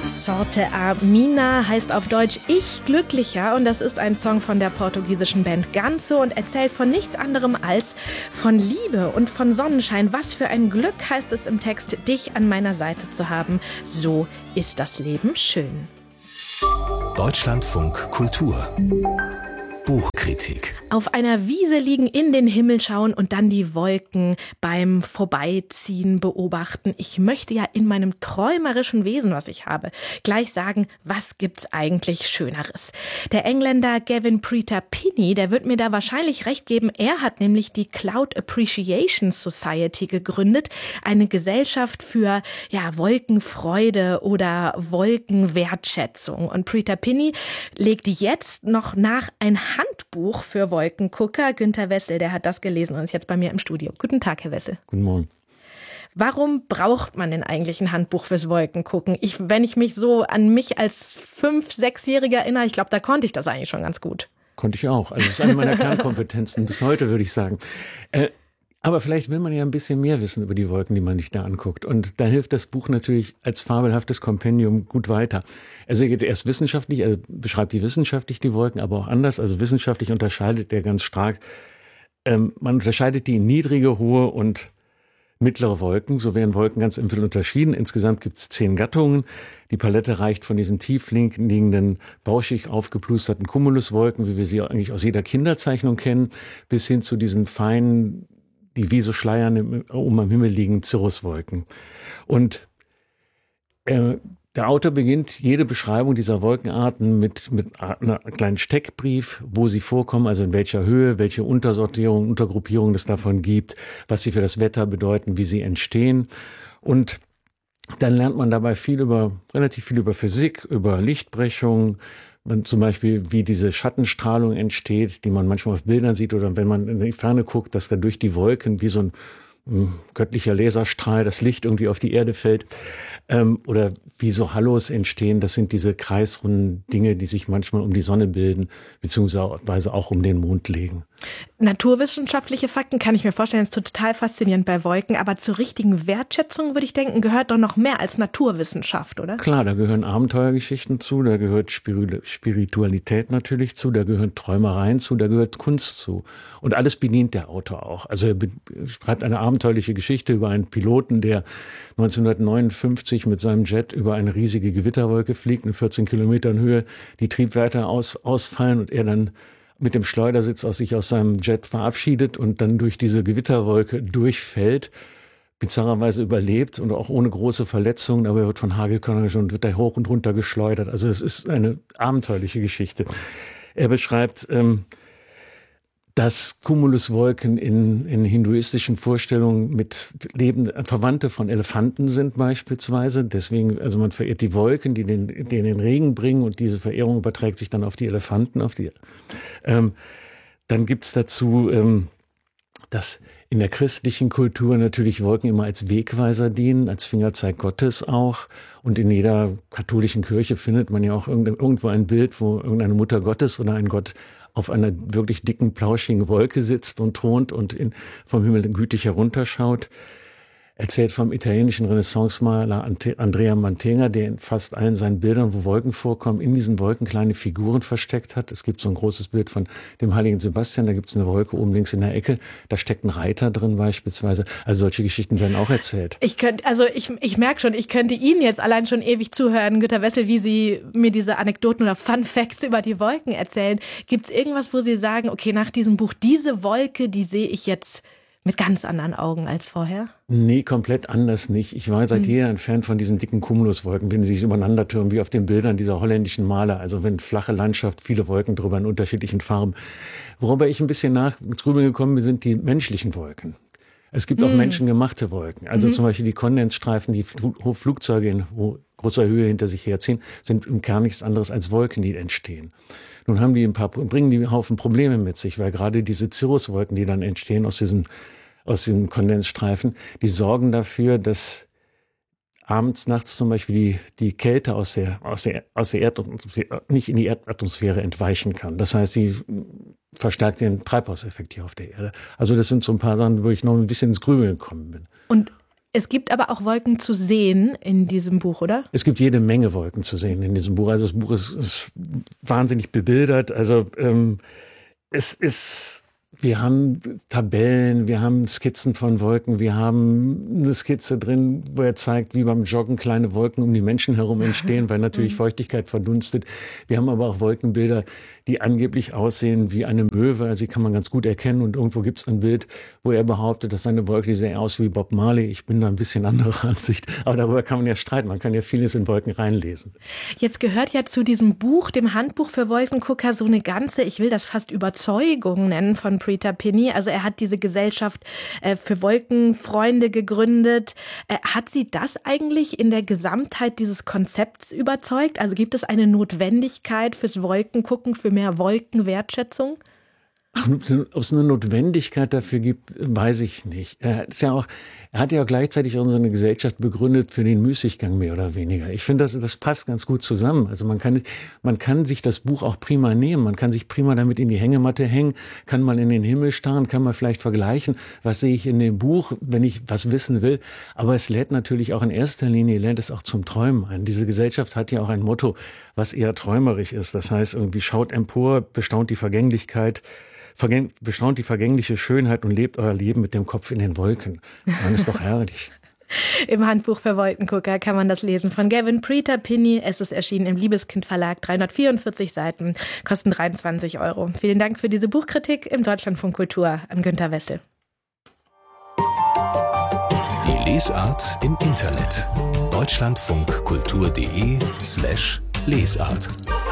Sorte a Mina heißt auf Deutsch Ich glücklicher und das ist ein Song von der portugiesischen Band Ganso und erzählt von nichts anderem als von Liebe und von Sonnenschein. Was für ein Glück, heißt es im Text, dich an meiner Seite zu haben. So ist das Leben schön. Deutschlandfunk Kultur Buchkritik. Auf einer Wiese liegen, in den Himmel schauen und dann die Wolken beim Vorbeiziehen beobachten. Ich möchte ja in meinem träumerischen Wesen, was ich habe, gleich sagen, was gibt's eigentlich Schöneres? Der Engländer Gavin Preter-Pinney, der wird mir da wahrscheinlich recht geben. Er hat nämlich die Cloud Appreciation Society gegründet. Eine Gesellschaft für Wolkenfreude oder Wolkenwertschätzung. Und Preter-Pinney legt jetzt noch nach ein Handbuch für Wolkengucker. Günther Wessel, der hat das gelesen und ist jetzt bei mir im Studio. Guten Tag, Herr Wessel. Guten Morgen. Warum braucht man denn eigentlich ein Handbuch fürs Wolkengucken? Wenn ich mich so an mich als 5-, 6-Jähriger erinnere, ich glaube, da konnte ich das eigentlich schon ganz gut. Konnte ich auch. Also das ist eine meiner Kernkompetenzen bis heute, würde ich sagen. Aber vielleicht will man ja ein bisschen mehr wissen über die Wolken, die man sich da anguckt. Und da hilft das Buch natürlich als fabelhaftes Kompendium gut weiter. Also er geht erst wissenschaftlich, also beschreibt wissenschaftlich die Wolken, aber auch anders. Also wissenschaftlich unterscheidet er ganz stark. Man unterscheidet die in niedrige, hohe und mittlere Wolken. So werden Wolken ganz simpel unterschieden. Insgesamt gibt es 10 Gattungen. Die Palette reicht von diesen tief liegenden, bauschig aufgeplusterten Cumuluswolken, wie wir sie eigentlich aus jeder Kinderzeichnung kennen, bis hin zu diesen feinen, die wie so Schleiern am Himmel liegen, Cirruswolken. Und der Autor beginnt jede Beschreibung dieser Wolkenarten mit einer kleinen Steckbrief, wo sie vorkommen, also in welcher Höhe, welche Untersortierung, Untergruppierung es davon gibt, was sie für das Wetter bedeuten, wie sie entstehen. Und dann lernt man dabei relativ viel über Physik, über Lichtbrechung, zum Beispiel, wie diese Schattenstrahlung entsteht, die man manchmal auf Bildern sieht oder wenn man in die Ferne guckt, dass da durch die Wolken wie so ein göttlicher Laserstrahl das Licht irgendwie auf die Erde fällt. Oder wie so Hallos entstehen. Das sind diese kreisrunden Dinge, die sich manchmal um die Sonne bilden, beziehungsweise auch um den Mond legen. Naturwissenschaftliche Fakten kann ich mir vorstellen, ist total faszinierend bei Wolken. Aber zur richtigen Wertschätzung, würde ich denken, gehört doch noch mehr als Naturwissenschaft, oder? Klar, da gehören Abenteuergeschichten zu, da gehört Spiritualität natürlich zu, da gehören Träumereien zu, da gehört Kunst zu. Und alles bedient der Autor auch. Also er schreibt eine abenteuerliche Geschichte über einen Piloten, der 1959 mit seinem Jet über eine riesige Gewitterwolke fliegt, in 14 Kilometern Höhe, die Triebwerke ausfallen und er dann mit dem Schleudersitz aus seinem Jet verabschiedet und dann durch diese Gewitterwolke durchfällt, bizarrerweise überlebt und auch ohne große Verletzungen, aber er wird von Hagelkörnern und wird da hoch und runter geschleudert. Also es ist eine abenteuerliche Geschichte. Er beschreibt, dass Cumuluswolken in hinduistischen Vorstellungen mit Verwandte von Elefanten sind beispielsweise. Deswegen, also man verehrt die Wolken, die den Regen bringen und diese Verehrung überträgt sich dann auf die Elefanten. Dann gibt's dazu, dass in der christlichen Kultur natürlich Wolken immer als Wegweiser dienen, als Fingerzeig Gottes auch. Und in jeder katholischen Kirche findet man ja auch irgendwo ein Bild, wo irgendeine Mutter Gottes oder ein Gott auf einer wirklich dicken, plauschigen Wolke sitzt und thront und vom Himmel gütig herunterschaut. Erzählt vom italienischen Renaissance-Maler Andrea Mantegna, der in fast allen seinen Bildern, wo Wolken vorkommen, in diesen Wolken kleine Figuren versteckt hat. Es gibt so ein großes Bild von dem heiligen Sebastian, da gibt es eine Wolke oben links in der Ecke, da steckt ein Reiter drin beispielsweise. Also solche Geschichten werden auch erzählt. Ich merke schon, ich könnte Ihnen jetzt allein schon ewig zuhören, Günter Wessel, wie Sie mir diese Anekdoten oder Fun Facts über die Wolken erzählen. Gibt es irgendwas, wo Sie sagen, okay, nach diesem Buch, diese Wolke, die sehe ich jetzt mit ganz anderen Augen als vorher? Nee, komplett anders nicht. Ich war seit jeher ein Fan von diesen dicken Cumuluswolken, wenn sie sich übereinander türmen, wie auf den Bildern dieser holländischen Maler. Also wenn flache Landschaft, viele Wolken drüber in unterschiedlichen Farben. Worüber ich ein bisschen drüber gekommen bin, sind die menschlichen Wolken. Es gibt auch menschengemachte Wolken. Also zum Beispiel die Kondensstreifen, die Flugzeuge in großer Höhe hinter sich herziehen, sind im Kern nichts anderes als Wolken, die entstehen. Nun bringen die einen Haufen Probleme mit sich, weil gerade diese Cirruswolken, die dann entstehen aus diesen Kondensstreifen, die sorgen dafür, dass nachts zum Beispiel die Kälte aus der Erdatmosphäre nicht in die Erdatmosphäre entweichen kann. Das heißt, sie verstärkt den Treibhauseffekt hier auf der Erde. Also das sind so ein paar Sachen, wo ich noch ein bisschen ins Grübeln gekommen bin. Und Es gibt aber auch Wolken zu sehen in diesem Buch, oder? Es gibt jede Menge Wolken zu sehen in diesem Buch. Also das Buch ist wahnsinnig bebildert. Also wir haben Tabellen, wir haben Skizzen von Wolken, wir haben eine Skizze drin, wo er zeigt, wie beim Joggen kleine Wolken um die Menschen herum entstehen, weil natürlich Feuchtigkeit verdunstet. Wir haben aber auch Wolkenbilder, die angeblich aussehen wie eine Möwe, also die kann man ganz gut erkennen. Und irgendwo gibt es ein Bild, wo er behauptet, dass seine Wolke, die sähe aus wie Bob Marley. Ich bin da ein bisschen anderer Ansicht, aber darüber kann man ja streiten. Man kann ja vieles in Wolken reinlesen. Jetzt gehört ja zu diesem Buch, dem Handbuch für Wolkengucker, so eine ganze, ich will das fast Überzeugung nennen von Preter Pinney. Also er hat diese Gesellschaft für Wolkenfreunde gegründet. Hat Sie das eigentlich in der Gesamtheit dieses Konzepts überzeugt? Also gibt es eine Notwendigkeit fürs Wolkengucken, für mehr Wolkenwertschätzung? Ob es eine Notwendigkeit dafür gibt, weiß ich nicht. Er hat ja auch gleichzeitig unsere Gesellschaft begründet für den Müßiggang mehr oder weniger. Ich finde, das passt ganz gut zusammen. Also man kann sich das Buch auch prima nehmen. Man kann sich prima damit in die Hängematte hängen, kann mal in den Himmel starren, kann mal vielleicht vergleichen, was sehe ich in dem Buch, wenn ich was wissen will. Aber es lädt natürlich auch in erster Linie, lädt es auch zum Träumen ein. Diese Gesellschaft hat ja auch ein Motto, was eher träumerisch ist. Das heißt, irgendwie schaut empor, bestaunt die Vergänglichkeit, bestaunt die vergängliche Schönheit und lebt euer Leben mit dem Kopf in den Wolken. Das ist doch herrlich. Im Handbuch für Wolkengucker kann man das lesen von Gavin Preter Pinney. Es ist erschienen im Liebeskind Verlag, 344 Seiten, kosten 23 €. Vielen Dank für diese Buchkritik im Deutschlandfunk Kultur an Günter Wessel. Die Lesart im Internet. deutschlandfunkkultur.de/Lesart